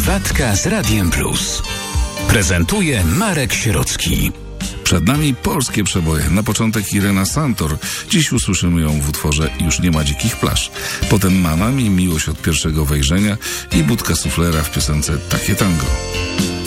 Herbatka z Radiem Plus. Prezentuje Marek Sierocki. Przed nami polskie przeboje. Na początek Irena Santor. Dziś usłyszymy ją w utworze Już nie ma dzikich plaż. Potem Mama mi, Miłość od pierwszego wejrzenia i Budka Suflera w piosence Takie tango.